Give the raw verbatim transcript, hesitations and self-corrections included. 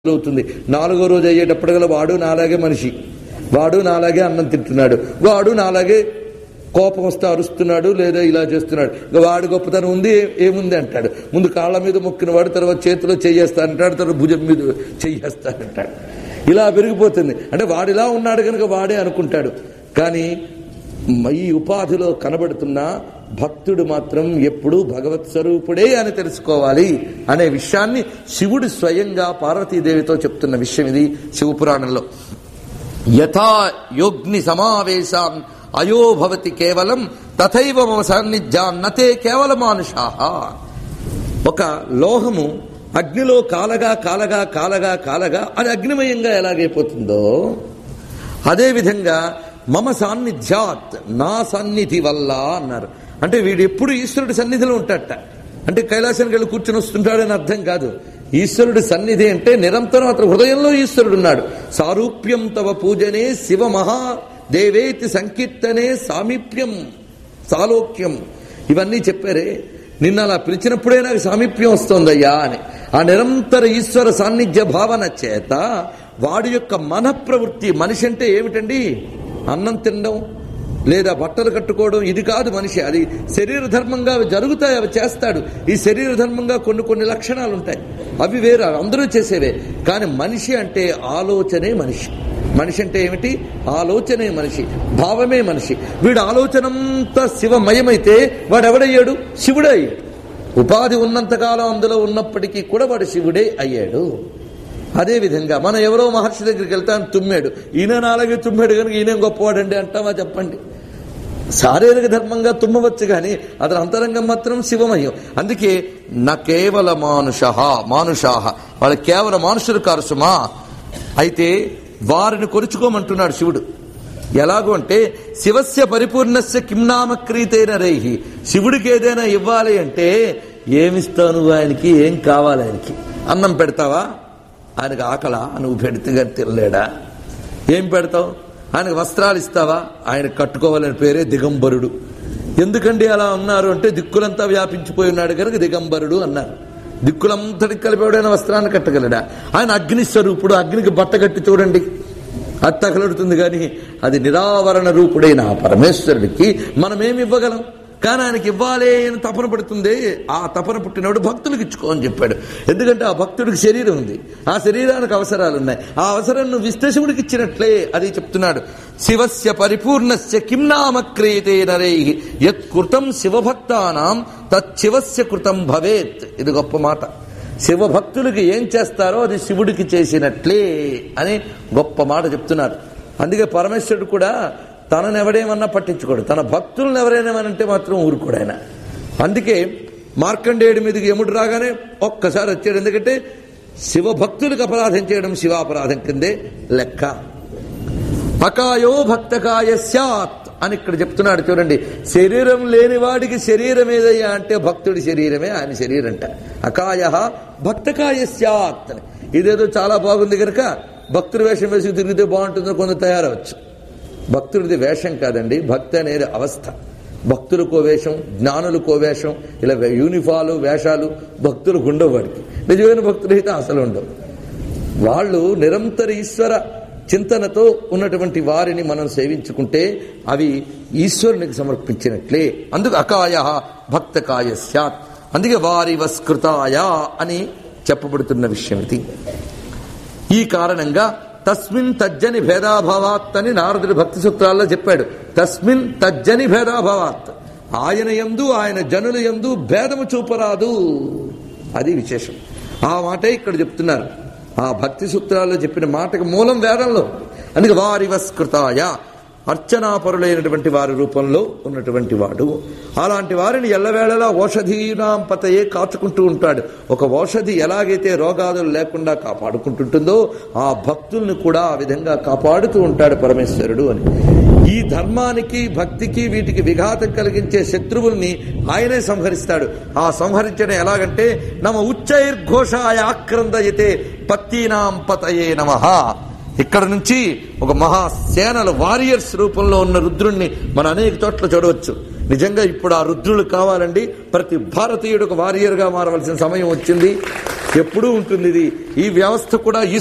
అవుతుంది. నాలుగో రోజు అయ్యేటప్పటికల్లా వాడు నాలాగే మనిషి, వాడు నాలాగే అన్నం తింటున్నాడు, వాడు నాలాగే కోపం వస్తే అరుస్తున్నాడు లేదా ఇలా చేస్తున్నాడు. ఇంకా వాడు గొప్పతనం ఉంది ఏముంది అంటాడు. ముందు కాళ్ళ మీద మొక్కిన వాడు తర్వాత చేతిలో చెయ్యేస్తానంటాడు, తర్వాత భుజం మీద చెయ్యేస్తానంటాడు. ఇలా పెరిగిపోతుంది. అంటే వాడిలా ఉన్నాడు కనుక వాడే అనుకుంటాడు. కానీ ఈ ఉపాధిలో కనబడుతున్న భక్తుడు మాత్రం ఎప్పుడూ భగవత్ స్వరూపుడే అని తెలుసుకోవాలి అనే విషయాన్ని శివుడు స్వయంగా పార్వతీదేవితో చెప్తున్న విషయం ఇది శివపురాణంలో. యథా యోగ్ని సమావేశాన్ అయో భవతి కేవలం తథైవ మమ సాన్నిధ్యాన్నతే కేవల మానుషాః. ఒక లోహము అగ్నిలో కాలగా కాలగా కాలగా కాలగా అది అగ్నిమయంగా ఎలాగైపోతుందో అదేవిధంగా మమ సాన్నిధ్యాత్ నా సన్నిధి వల్ల అన్నారు. అంటే వీడు ఎప్పుడు ఈశ్వరుడి సన్నిధిలో ఉంటాడట. అంటే కైలాసానికి వెళ్ళి కూర్చుని వస్తుంటాడని అర్థం కాదు. ఈశ్వరుడి సన్నిధి అంటే నిరంతరం అతను హృదయంలో ఈశ్వరుడు ఉన్నాడు. సారూప్యం తవ పూజనే శివ మహాదేవేతి సంకీర్తనే సామీప్యం సాలోక్యం ఇవన్నీ చెప్పారే. నిన్న అలా పిలిచినప్పుడే నాకు సామీప్యం వస్తోందయ్యా అని. ఆ నిరంతర ఈశ్వర సాన్నిధ్య భావన చేత వాడి యొక్క మన ప్రవృత్తి, మనిషి అంటే ఏమిటండి? అన్నం తినడం లేదా బట్టలు కట్టుకోవడం ఇది కాదు మనిషి. అది శరీర ధర్మంగా అవి జరుగుతాయి, అవి చేస్తాడు. ఈ శరీర ధర్మంగా కొన్ని కొన్ని లక్షణాలు ఉంటాయి, అవి వేరే, అందరూ చేసేవే. కానీ మనిషి అంటే ఆలోచనే మనిషి. మనిషి అంటే ఏమిటి? ఆలోచనే మనిషి, భావమే మనిషి. వీడు ఆలోచనంతా శివమయమైతే వాడు ఎవడయ్యాడు? శివుడే అయ్యాడు. ఉపాధి ఉన్నంతకాలం అందులో ఉన్నప్పటికీ కూడా వాడు శివుడే అయ్యాడు. అదేవిధంగా మనం ఎవరో మహర్షి దగ్గరికి వెళ్తాను, తుమ్మాడు, ఈయన నాలుగే తుమ్మాడు కనుక ఈయన గొప్పవాడండి అంటామా? చెప్పండి. శారీరక ధర్మంగా తుమ్మవచ్చు కానీ అతని అంతరంగం మాత్రం శివమయం. అందుకే నా కేవల మానుష మానుషాహ వాళ్ళు కేవల మానుషులు కారు సుమా. అయితే వారిని కొరుచుకోమంటున్నాడు శివుడు. ఎలాగో అంటే శివస్య పరిపూర్ణస్య కింనామ క్రీతేన రైహి. శివుడికి ఏదైనా ఇవ్వాలి అంటే ఏమిస్తావు? ఆయనకి ఏం కావాలి? ఆయనకి అన్నం పెడతావా? ఆయనకు ఆకలా? నువ్వు పెడితే కానీ తినలేడా? ఏం పెడతావు? ఆయనకు వస్త్రాలు ఇస్తావా? ఆయన కట్టుకోవాలని పేరే దిగంబరుడు. ఎందుకండి అలా ఉన్నారు అంటే దిక్కులంతా వ్యాపించిపోయి ఉన్నాడు కనుక దిగంబరుడు అన్నారు. దిక్కులంతటికి కలిపేవాడైన వస్త్రాన్ని కట్టగలడా? ఆయన అగ్నిస్వరూపుడు. అగ్నికి బట్ట కట్టి చూడండి, అది తగలడుతుంది. కానీ అది నిరావరణ రూపుడైన ఆ పరమేశ్వరుడికి మనమేమి ఇవ్వగలం? కానీ ఆయనకి ఇవ్వాలి అని తపన పడుతుంది. ఆ తపన పుట్టినప్పుడు భక్తులకు ఇచ్చుకో అని చెప్పాడు. ఎందుకంటే ఆ భక్తుడికి శరీరం ఉంది, ఆ శరీరానికి అవసరాలు ఉన్నాయి. ఆ అవసరం నువ్వు విశ్లేషకుడికి ఇచ్చినట్లే అది చెప్తున్నాడు. శివస్య పరిపూర్ణస్య కిం నామ క్రియతే నరైః యత్ కృతం శివభక్తానాం తచ్చివస్య కృతం భవేత్. ఇది గొప్ప మాట. శివభక్తులకి ఏం చేస్తారో అది శివుడికి చేసినట్లే అని గొప్ప మాట చెప్తున్నారు. అందుకే పరమేశ్వరుడు కూడా తనను ఎవడేమన్నా పట్టించుకోడు, తన భక్తులను ఎవరైనామనంటే మాత్రం ఊరుకోడు ఆయన. అందుకే మార్కండేయుడి మీదకి యముడు రాగానే ఒక్కసారి వచ్చాడు. ఎందుకంటే శివభక్తులకు అపరాధం చేయడం శివాపరాధం కిందే లెక్క. అకాయో భక్తకాయ స్యాత్ అని ఇక్కడ చెప్తున్నాడు చూడండి. శరీరం లేని వాడికి శరీరం ఏదయ్యా అంటే భక్తుడి శరీరమే ఆయన శరీరం అంట. అకాయ భక్తకాయ స్యాత్ అని. ఇదేదో చాలా బాగుంది కనుక భక్తుడి వేషం వేసి తిరిగితే బాగుంటుందో కొంత తయారవచ్చు. భక్తుడిది వేషం కాదండి, భక్తి అనేది అవస్థ. భక్తులకో వేషం, జ్ఞానులకో వేషం, ఇలా యూనిఫాలు వేషాలు భక్తులకు ఉండవు. వాడికి నిజమైన భక్తులైతే అసలు ఉండవు. వాళ్ళు నిరంతర ఈశ్వర చింతనతో ఉన్నటువంటి వారిని మనం సేవించుకుంటే అవి ఈశ్వరునికి సమర్పించినట్లే. అందుకు అకాయ భక్తకాయ స్యాత్. అందుకే వారి వస్కృతాయ అని చెప్పబడుతున్న విషయం ఇది. ఈ కారణంగా తస్మిన్ తజ్జని భేదాభావాత్ అని నారదుడు భక్తి సూత్రాల్లో చెప్పాడు. తస్మిన్ తజ్జని భేదాభావాత్, ఆయన యందు ఆయన జనుల యందు భేదము చూపరాదు. అది విశేషం. ఆ మాటే ఇక్కడ చెప్తున్నారు. ఆ భక్తి సూత్రాల్లో చెప్పిన మాటకు మూలం వేదంలో. అందుకే వారి వస్కృతాయ అర్చనాపరులైనటువంటి వారి రూపంలో ఉన్నటువంటి వాడు. అలాంటి వారిని ఎల్లవేళలా ఓషధీనాం పతయే కాచుకుంటూ ఉంటాడు. ఒక ఓషధి ఎలాగైతే రోగాదులు లేకుండా కాపాడుకుంటుంటుందో ఆ భక్తుల్ని కూడా ఆ విధంగా కాపాడుతూ ఉంటాడు పరమేశ్వరుడు అని. ఈ ధర్మానికి భక్తికి వీటికి విఘాతం కలిగించే శత్రువుల్ని ఆయనే సంహరిస్తాడు. ఆ సంహరించడం ఎలాగంటే నమ ఉచ్చైర్ఘోషాయ ఆక్రందయతే పత్తీనాం పతయే నమః. ఇక్కడ నుంచి ఒక మహాసేనల వారియర్స్ రూపంలో ఉన్న రుద్రుణ్ణి మనం అనేక చోట్ల చూడవచ్చు. నిజంగా ఇప్పుడు ఆ రుద్రులు కావాలండి. ప్రతి భారతీయుడు ఒక వారియర్గా మారవలసిన సమయం వచ్చింది. ఎప్పుడూ ఉంటుంది ఇది. ఈ వ్యవస్థ కూడా